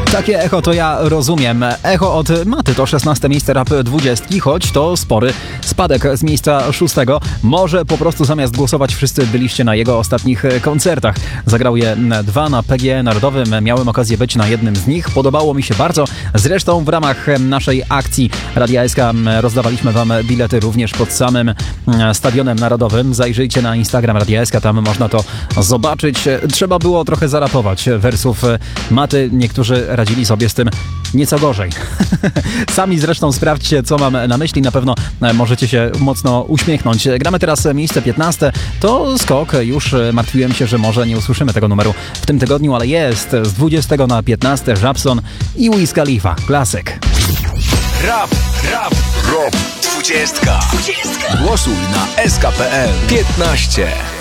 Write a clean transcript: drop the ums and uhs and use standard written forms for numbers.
Takie echo to ja rozumiem. Echo od Maty to 16 miejsce Rap 20, choć to spory spadek z miejsca 6. Może po prostu zamiast głosować wszyscy byliście na jego ostatnich koncertach. Zagrał je 2 na PGE Narodowym. Miałem okazję być na jednym z nich. Podobało mi się bardzo. Zresztą w ramach naszej akcji Radia SK rozdawaliśmy wam bilety również pod samym Stadionem Narodowym. Zajrzyjcie na Instagram Radia SK, tam można to zobaczyć. Trzeba było trochę zarapować wersów Maty. Niektórzy radzili sobie z tym nieco gorzej. Sami zresztą sprawdźcie, co mam na myśli. Na pewno możecie się mocno uśmiechnąć. Gramy teraz miejsce 15. To skok. Już martwiłem się, że może nie usłyszymy tego numeru w tym tygodniu, ale jest. Z 20 na 15 Żabson i Wiz Khalifa. Klasyk. Rap. 20. Głosuj na sk.pl 15.